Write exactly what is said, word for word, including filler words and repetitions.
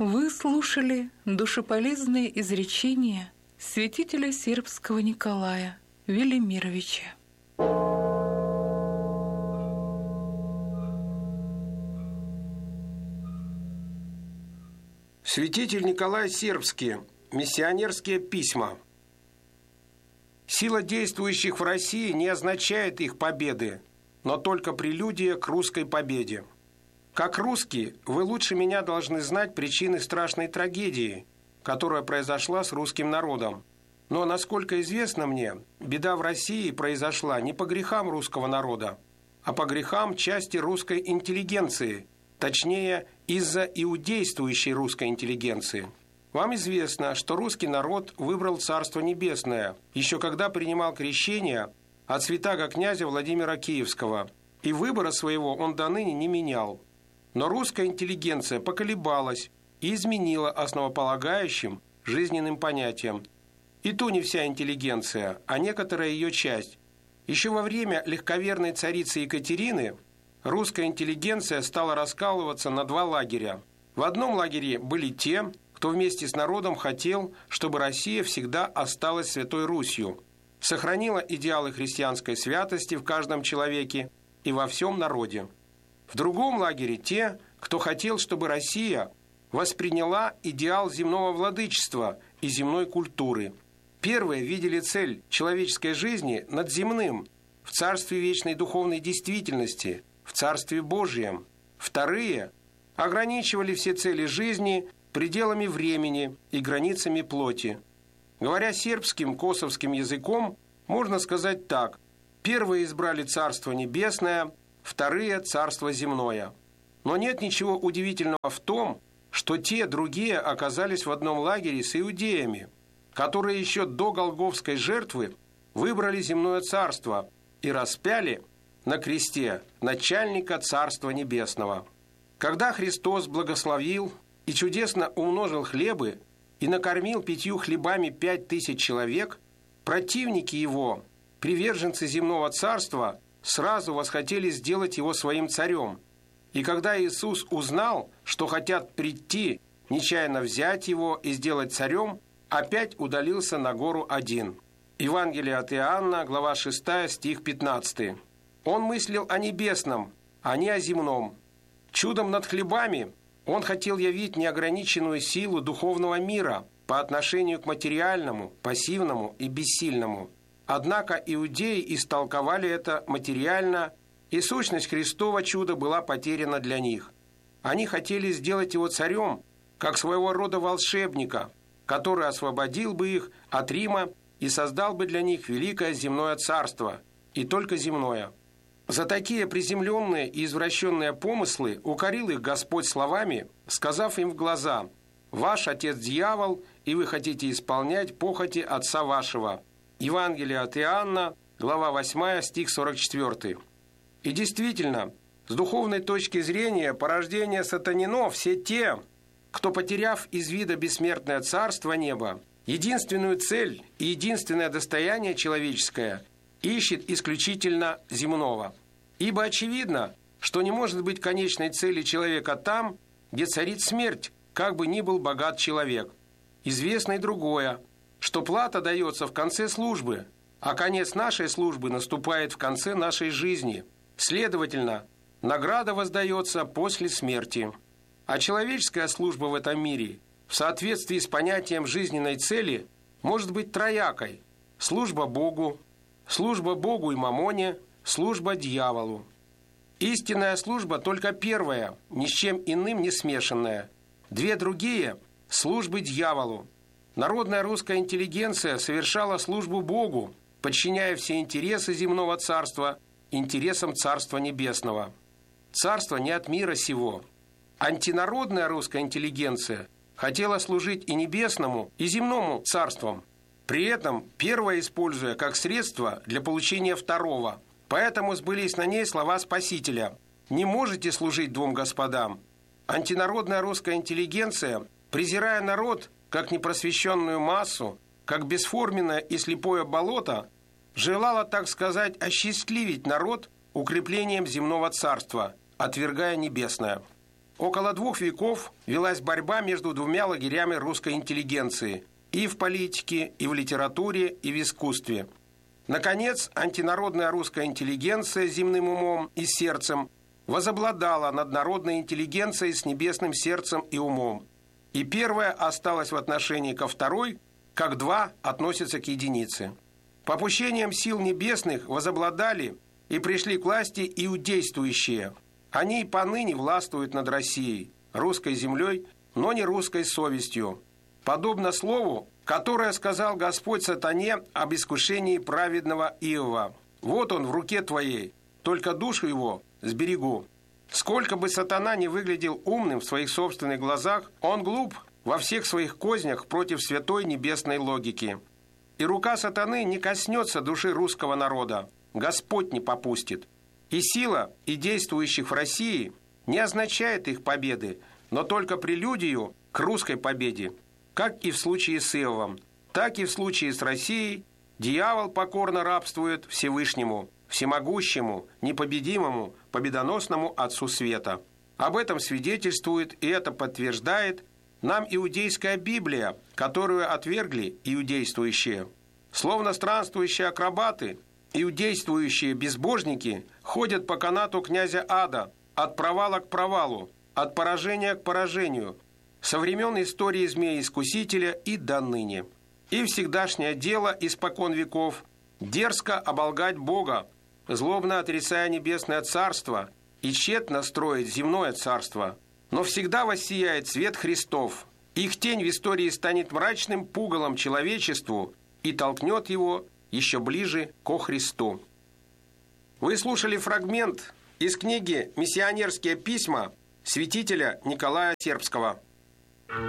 Вы слушали душеполезные изречения святителя сербского Николая Велимировича. Святитель Николай Сербский. Миссионерские письма. Сила действующих в России не означает их победы, но только прелюдия к русской победе. Как русский, вы лучше меня должны знать причины страшной трагедии, которая произошла с русским народом. Но, насколько известно мне, беда в России произошла не по грехам русского народа, а по грехам части русской интеллигенции, точнее, из-за иудействующей русской интеллигенции. Вам известно, что русский народ выбрал Царство Небесное, еще когда принимал крещение от святаго князя Владимира Киевского, и выбора своего он до ныне не менял. Но русская интеллигенция поколебалась и изменила основополагающим жизненным понятиям. И то не вся интеллигенция, а некоторая ее часть. Еще во время легковерной царицы Екатерины русская интеллигенция стала раскалываться на два лагеря. В одном лагере были те, кто вместе с народом хотел, чтобы Россия всегда осталась Святой Русью, сохранила идеалы христианской святости в каждом человеке и во всем народе. В другом лагере те, кто хотел, чтобы Россия восприняла идеал земного владычества и земной культуры. Первые видели цель человеческой жизни над земным, в царстве вечной духовной действительности, в Царстве Божьем. Вторые ограничивали все цели жизни пределами времени и границами плоти. Говоря сербским косовским языком, можно сказать так: первые избрали Царство Небесное, вторые – Царство Земное. Но нет ничего удивительного в том, что те другие оказались в одном лагере с иудеями, которые еще до голгофской жертвы выбрали земное царство и распяли на кресте начальника Царства Небесного. Когда Христос благословил и чудесно умножил хлебы и накормил пятью хлебами пять тысяч человек, противники его, приверженцы земного царства, сразу восхотели сделать его своим царем. И когда Иисус узнал, что хотят прийти, нечаянно взять его и сделать царем, опять удалился на гору один. Евангелие от Иоанна, глава шестая, стих пятнадцатый. Он мыслил о небесном, а не о земном. Чудом над хлебами он хотел явить неограниченную силу духовного мира по отношению к материальному, пассивному и бессильному. Однако иудеи истолковали это материально, и сущность Христова чуда была потеряна для них. Они хотели сделать его царем, как своего рода волшебника, который освободил бы их от Рима и создал бы для них великое земное царство, и только земное. За такие приземленные и извращенные помыслы укорил их Господь словами, сказав им в глаза: «Ваш отец дьявол, и вы хотите исполнять похоти отца вашего». Евангелие от Иоанна, глава восьмая, стих сорок четвёртый. И действительно, с духовной точки зрения порождение сатанино все те, кто, потеряв из вида бессмертное царство неба, единственную цель и единственное достояние человеческое ищет исключительно земного. Ибо очевидно, что не может быть конечной цели человека там, где царит смерть, как бы ни был богат человек. Известно и другое, что плата дается в конце службы, а конец нашей службы наступает в конце нашей жизни. Следовательно, награда воздается после смерти. А человеческая служба в этом мире, в соответствии с понятием жизненной цели, может быть троякой: служба Богу, служба Богу и мамоне, служба дьяволу. Истинная служба только первая, ни с чем иным не смешанная. Две другие – службы дьяволу. Народная русская интеллигенция совершала службу Богу, подчиняя все интересы земного царства интересам Царства Небесного. Царство не от мира сего. Антинародная русская интеллигенция хотела служить и небесному, и земному царствам, при этом первое используя как средство для получения второго. Поэтому сбылись на ней слова Спасителя: «Не можете служить двум господам». Антинародная русская интеллигенция, презирая народ как непросвещенную массу, как бесформенное и слепое болото, желала, так сказать, осчастливить народ укреплением земного царства, отвергая небесное. около двух веков велась борьба между двумя лагерями русской интеллигенции и в политике, и в литературе, и в искусстве. Наконец, антинародная русская интеллигенция с земным умом и сердцем возобладала над народной интеллигенцией с небесным сердцем и умом. И первая осталась в отношении ко второй, как два относятся к единице. Попущением сил небесных возобладали и пришли к власти иудействующие. Они и поныне властвуют над Россией, русской землей, но не русской совестью. Подобно слову, которое сказал Господь сатане об искушении праведного Иова. «Вот он в руке твоей, только душу его сберегу». Сколько бы сатана не выглядел умным в своих собственных глазах, он глуп во всех своих кознях против святой небесной логики. И рука сатаны не коснется души русского народа, Господь не попустит. И сила, и действующих в России, не означает их победы, но только прелюдию к русской победе. Как и в случае с Иовом, так и в случае с Россией, дьявол покорно рабствует Всевышнему, всемогущему, непобедимому, победоносному Отцу Света. Об этом свидетельствует и это подтверждает нам иудейская Библия, которую отвергли иудействующие. Словно странствующие акробаты, иудействующие безбожники ходят по канату князя Ада от провала к провалу, от поражения к поражению, со времен истории змея-искусителя и до ныне. И всегдашнее дело испокон веков дерзко оболгать Бога, злобно отрицая небесное царство и тщетно строить земное царство. Но всегда воссияет свет Христов. Их тень в истории станет мрачным пугалом человечеству и толкнет его еще ближе ко Христу. Вы слушали фрагмент из книги «Миссионерские письма» святителя Николая Сербского.